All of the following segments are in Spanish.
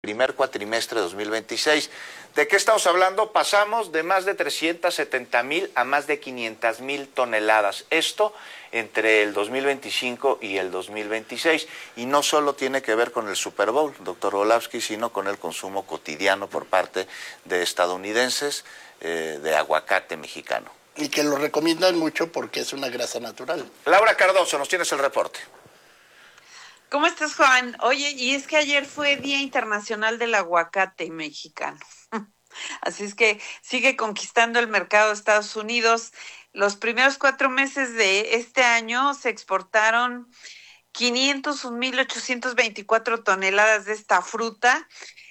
primer cuatrimestre de 2026. ¿De qué estamos hablando? Pasamos de más de 370,000 a más de 500,000 toneladas. Esto entre el 2025 y el 2026. Y no solo tiene que ver con el Super Bowl, doctor Orlowski, sino con el consumo cotidiano por parte de estadounidenses de aguacate mexicano. Y que lo recomiendan mucho porque es una grasa natural. Laura Cardoso, nos tienes el reporte. ¿Cómo estás, Juan? Oye, y es que ayer fue Día Internacional del Aguacate Mexicano. Así es que sigue conquistando el mercado de Estados Unidos. Los primeros 4 meses de este año se exportaron 501,824 toneladas de esta fruta.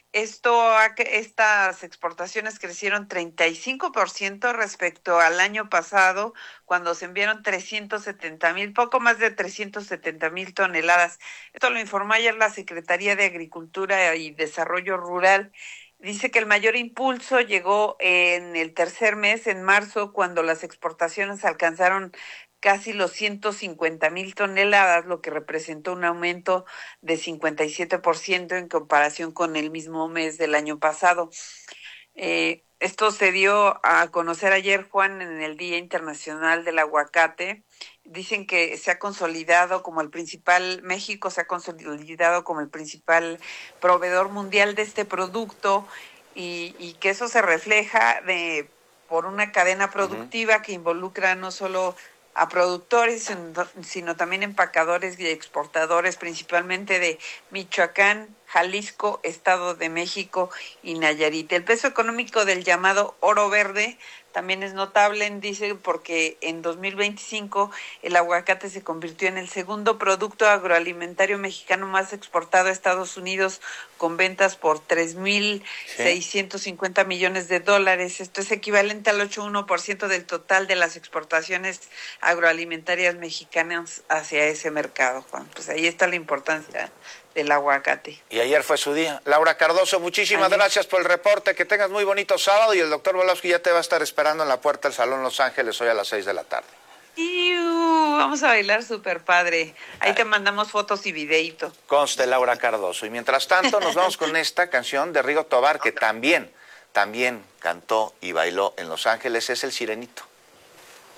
Estas exportaciones crecieron 35% respecto al año pasado, cuando se enviaron 370,000, poco más de 370,000 toneladas. Esto lo informó ayer la Secretaría de Agricultura y Desarrollo Rural. Dice que el mayor impulso llegó en el tercer mes, en marzo, cuando las exportaciones alcanzaron casi los 150,000 toneladas, lo que representó un aumento de 57% en comparación con el mismo mes del año pasado. Esto se dio a conocer ayer, Juan, en el Día Internacional del Aguacate. Dicen que se ha consolidado como México se ha consolidado como el principal proveedor mundial de este producto y que eso se refleja por una cadena productiva que involucra no solo a productores, sino también empacadores y exportadores, principalmente de Michoacán, Jalisco, Estado de México y Nayarit. El peso económico del llamado oro verde también es notable, dice, porque en 2025 el aguacate se convirtió en el segundo producto agroalimentario mexicano más exportado a Estados Unidos, con ventas por 3,650 millones de dólares. Esto es equivalente al 8,1% del total de las exportaciones agroalimentarias mexicanas hacia ese mercado, Juan. Pues ahí está la importancia del aguacate. Y ayer fue su día. Laura Cardoso, muchísimas gracias por el reporte. Que tengas muy bonito sábado y el doctor Orlowski ya te va a estar esperando en la puerta del Salón Los Ángeles hoy a las 6 de la tarde. Vamos a bailar súper padre. Ahí te mandamos fotos y videíto. Conste, Laura Cardoso. Y mientras tanto nos vamos con esta canción de Rigo Tobar, que también cantó y bailó en Los Ángeles. Es El Sirenito.